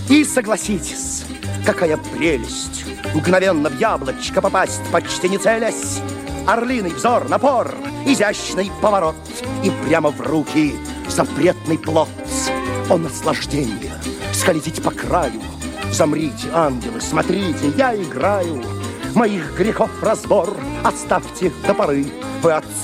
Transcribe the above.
И согласитесь, какая прелесть мгновенно в яблочко попасть, почти не целясь. Орлиный взор, напор, изящный поворот, и прямо в руки запретный плод. О, наслаждение, скользить по краю. Замрите, ангелы, смотрите, я играю. Моих грехов разбор оставьте до поры. Вы от